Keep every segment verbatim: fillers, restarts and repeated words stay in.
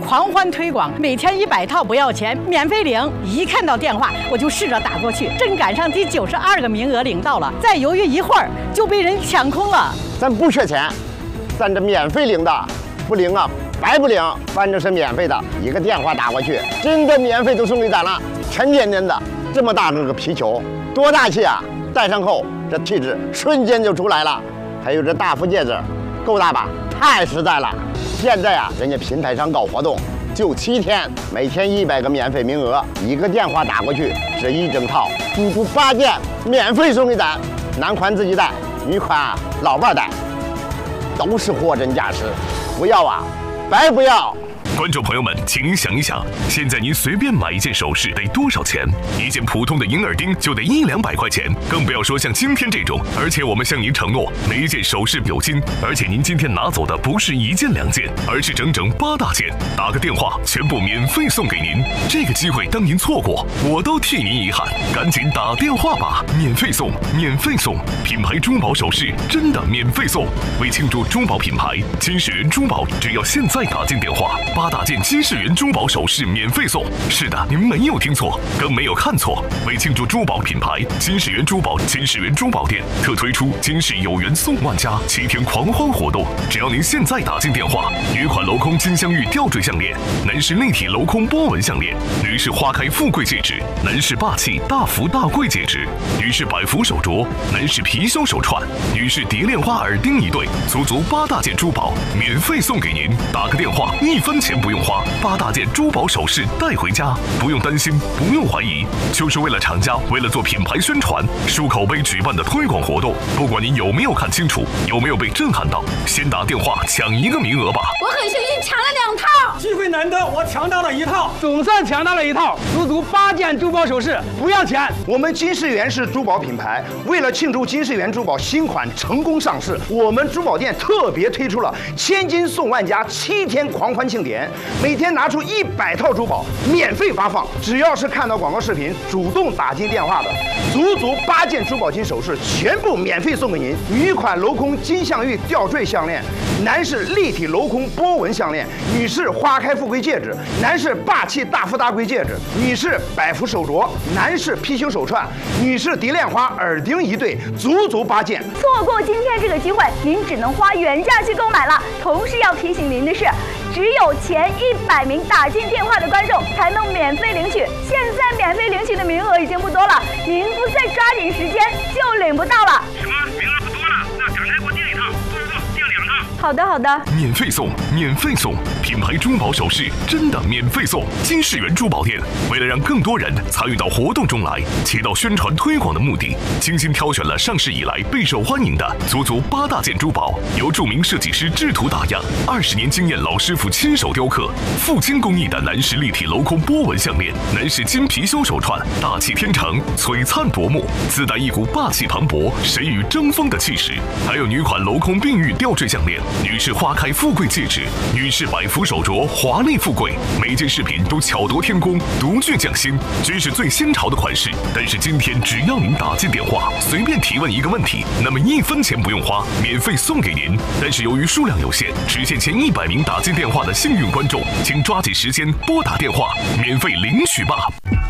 狂欢推广，每天一百套不要钱，免费领。一看到电话，我就试着打过去，正赶上第九十二个名额领到了，再犹豫一会儿就被人抢空了。 咱不缺钱，咱这免费领的，不领啊白不领，反正是免费的，一个电话打过去，真的免费都送给咱了。沉甸甸的这么大个个皮球，多大气啊！戴上后，这气质瞬间就出来了。还有这大福戒指，够大吧？太实在了。现在啊，人家平台上搞活动，就七天，每天一百个免费名额，一个电话打过去，这一整套，足足八件免费送给咱。男款自己带，女款啊老伴带，都是货真价实，不要啊，白不要。 观众朋友们，请您想一想，现在您随便买一件首饰得多少钱？一件普通的银耳钉就得一两百块钱，更不要说像今天这种。而且我们向您承诺，每一件首饰有金，而且您今天拿走的不是一件两件，而是整整八大件。打个电话，全部免费送给您。这个机会当您错过，我都替您遗憾。赶紧打电话吧，免费送，免费送！品牌珠宝首饰真的免费送。为庆祝珠宝品牌金世缘珠宝，只要现在打进电话。八大件金世缘珠宝首饰免费送，是的，您没有听错，更没有看错。为庆祝珠宝品牌金世缘珠宝金世缘珠宝店特推出金世有缘送万家七天狂欢活动，只要您现在打进电话，女款镂空金镶玉吊坠项链，男士立体镂空波纹项链，女士花开富贵戒指，男士霸气大福大贵戒指，女士百福手镯，男士貔貅手串，女士蝶恋花耳钉一对，足足八大件珠宝免费送给您。打个电话，一分钱不用花，八大件珠宝首饰带回家，不用担心，不用怀疑，就是为了厂家，为了做品牌宣传、树口碑举办的推广活动。不管您有没有看清楚，有没有被震撼到，先打电话抢一个名额吧。 我很幸运抢了两套， 机会难得，我抢到了一套，总算抢到了一套，足足八件珠宝首饰，不要钱。 我们金世缘是珠宝品牌，为了庆祝金世缘珠宝新款成功上市，我们珠宝店特别推出了千金送万家七天狂欢庆典。每天拿出一百套珠宝免费发放，只要是看到广告视频主动打进电话的，足足八件珠宝金首饰全部免费送给您。女款镂空金镶玉吊坠项链，男士立体镂空波纹项链，女士花开富贵戒指，男士霸气大富大贵戒指，女士百福手镯，男士貔貅手串，女士蝶恋花耳钉一对，足足八件。 错过今天这个机会，您只能花原价去购买了。同时要提醒您的是，只有前一百名打进电话的观众才能免费领取，现在免费领取的名额已经不多了，您不再抓紧时间就领不到了。 什么？名额不多了？那赶快给我订一套，不不不，订两套。 好的好的， 免费送，免费送，品牌珠宝首饰真的免费送。金世缘珠宝店为了让更多人参与到活动中来，起到宣传推广的目的，精心挑选了上市以来备受欢迎的足足八大件珠宝，由著名设计师制图打样，二十年经验老师傅亲手雕刻，富金工艺的男士立体镂空波纹项链，男士金貔貅手串，大气天成，璀璨夺目，自带一股霸气磅礴、谁与争锋的气势。还有女款镂空碧玉吊坠项链，女士花开富贵戒指，女士百福手镯，华丽富贵，每件饰品都巧夺天工，独具匠心，真是最新潮的款式。但是今天只要您打进电话，随便提问一个问题，那么一分钱不用花，免费送给您。但是由于数量有限，只限前一百名打进电话的幸运观众，请抓紧时间拨打电话，免费领取吧。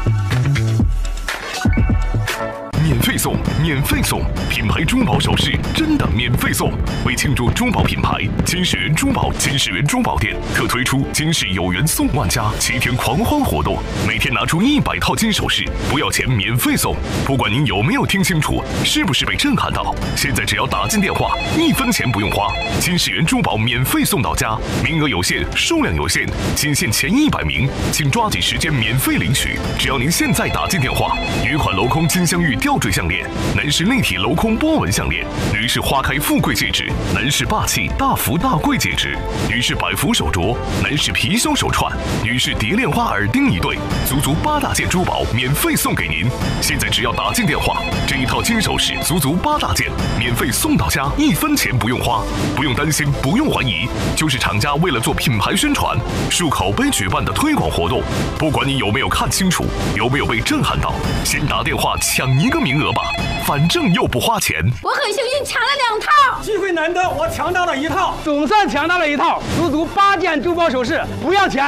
免费送，免费送！品牌珠宝首饰真的免费送！为庆祝珠宝品牌金世缘珠宝金世缘珠宝店特推出金世有缘送万家七天狂欢活动，每天拿出一百套金首饰，不要钱，免费送！不管您有没有听清楚，是不是被震撼到？现在只要打进电话，一分钱不用花，金世缘珠宝免费送到家，名额有限，数量有限，仅限前一百名，请抓紧时间免费领取。只要您现在打进电话，女款镂空金镶玉吊坠项链，男士立体镂空波纹项链，女士花开富贵戒指，男士霸气大福大贵戒指，女士百福手镯，男士貔貅手串，女士蝶恋花耳钉一对，足足八大件珠宝免费送给您。现在只要打进电话，这一套金首饰足足八大件，免费送到家，一分钱不用花，不用担心，不用怀疑，就是厂家为了做品牌宣传、树口碑举办的推广活动。不管你有没有看清楚，有没有被震撼到，先打电话抢一个名额吧，反正又不花钱。 我很幸运抢了两套， 机会难得，我抢到了一套，总算抢到了一套，足足八件珠宝首饰，不要钱。